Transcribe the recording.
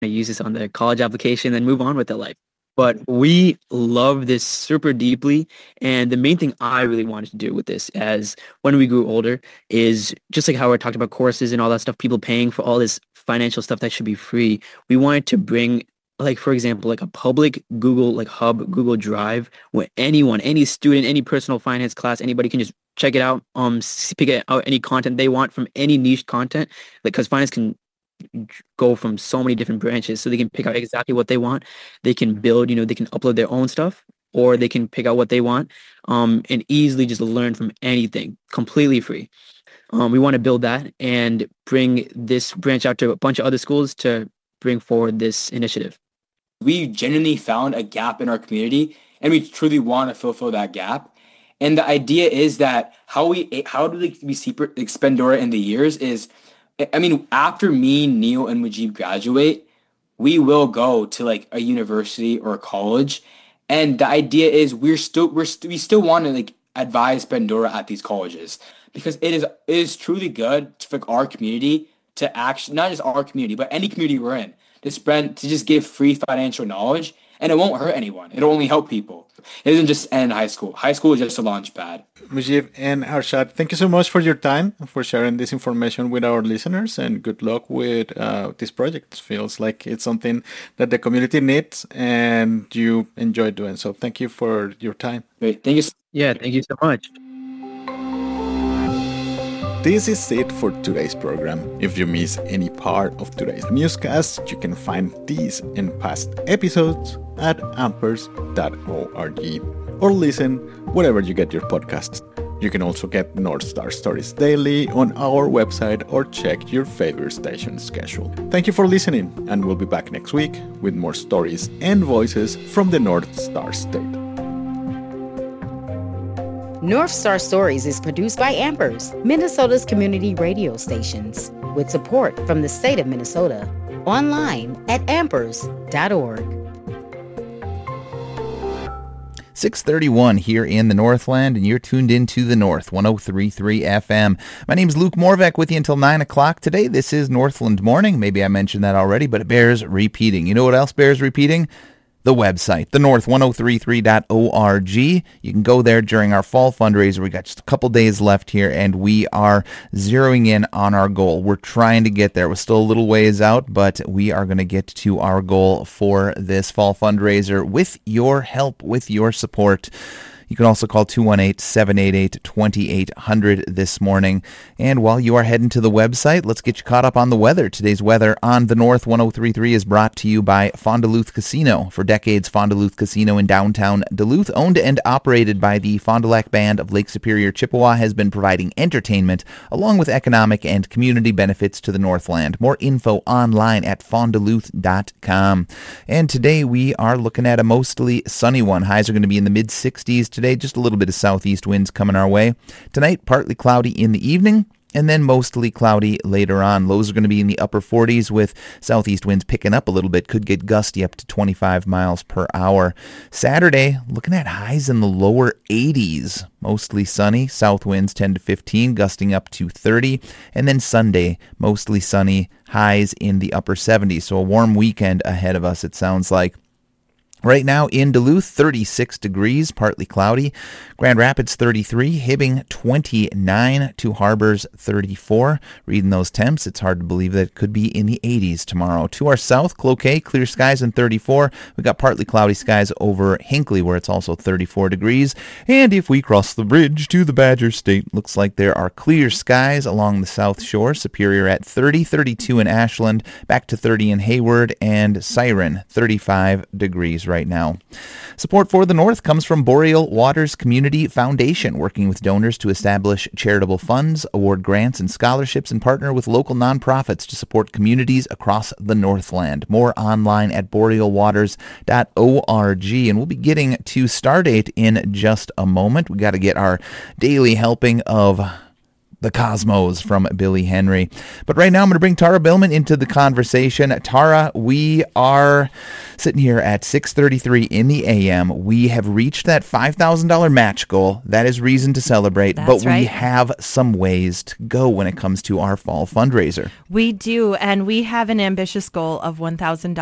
use this on their college application and move on with their life. But we love this super deeply. And the main thing I really wanted to do with this as when we grew older is just like how I talked about courses and all that stuff, people paying for all this financial stuff that should be free. We wanted to bring, like, for example, like a public Google, like Hub, Google Drive, where anyone, any student, any personal finance class, anybody can just check it out, pick out any content they want from any niche content, like, because finance can go from so many different branches, so they can pick out exactly what they want. They can build, they can upload their own stuff, or they can pick out what they want, and easily just learn from anything completely free. We want to build that and bring this branch out to a bunch of other schools to bring forward this initiative. We genuinely found a gap in our community, and we truly want to fulfill that gap. And the idea is that how do we see Spendora in the years is, I mean, after me, Neil, and Mujib graduate, we will go to like a university or a college, and the idea is we still want to like advise Spendora at these colleges, because it is truly good for our community to actually, not just our community but any community we're in, to just give free financial knowledge, and it won't hurt anyone. It'll only help people. It doesn't just end high school. High school is just a launch pad. Mujib and Arshad, thank you so much for your time, for sharing this information with our listeners, and good luck with this project. It feels like it's something that the community needs, and you enjoy doing. So thank you for your time. Great. Thank you. Yeah, thank you so much. This is it for today's program. If you miss any part of today's newscast, you can find these and past episodes at ampers.org or listen wherever you get your podcasts. You can also get North Star Stories daily on our website or check your favorite station schedule. Thank you for listening, and we'll be back next week with more stories and voices from the North Star State. North Star Stories is produced by Ampers, Minnesota's community radio stations, with support from the state of Minnesota. Online at ampers.org. 6:31 here in the Northland, and you're tuned into the North 103.3 FM. My name's Luke Morvek with you until 9 o'clock today. This is Northland Morning. Maybe I mentioned that already, but it bears repeating. You know what else bears repeating? The website, thenorth1033.org. You can go there during our fall fundraiser. We got just a couple days left here, and we are zeroing in on our goal. We're trying to get there. We're still a little ways out, but we are going to get to our goal for this fall fundraiser with your help, with your support. You can also call 218-788-2800 this morning. And while you are heading to the website, let's get you caught up on the weather. Today's weather on the North 103.3 is brought to you by Fond du Lac Casino. For decades, Fond du Lac Casino in downtown Duluth, owned and operated by the Fond du Lac Band of Lake Superior, Chippewa, has been providing entertainment along with economic and community benefits to the Northland. More info online at fondduluth.com. And today we are looking at a mostly sunny one. Highs are going to be in the mid-60s today, just a little bit of southeast winds coming our way. Tonight, partly cloudy in the evening, and then mostly cloudy later on. Lows are going to be in the upper 40s with southeast winds picking up a little bit. Could get gusty up to 25 miles per hour. Saturday, looking at highs in the lower 80s. Mostly sunny. South winds 10 to 15, gusting up to 30. And then Sunday, mostly sunny. Highs in the upper 70s. So a warm weekend ahead of us, it sounds like. Right now in Duluth, 36 degrees, partly cloudy. Grand Rapids, 33. Hibbing, 29. Two Harbors, 34. Reading those temps, it's hard to believe that it could be in the 80s tomorrow. To our south, Cloquet, clear skies and 34. We've got partly cloudy skies over Hinckley, where it's also 34 degrees. And if we cross the bridge to the Badger State, looks like there are clear skies along the south shore. Superior at 30, 32 in Ashland, back to 30 in Hayward, and Siren, 35 degrees right now. Support for the North comes from Boreal Waters Community Foundation, working with donors to establish charitable funds, award grants and scholarships, and partner with local nonprofits to support communities across the Northland. More online at borealwaters.org. And we'll be getting to Stardate in just a moment. We got to get our daily helping of The Cosmos from Billy Henry. But right now I'm going to bring Tara Billman into the conversation. Tara, we are sitting here at 6:33 in the a.m. We have reached that $5,000 match goal. That is reason to celebrate. That's but we right. have some ways to go when it comes to our fall fundraiser. We do, and we have an ambitious goal of $1,000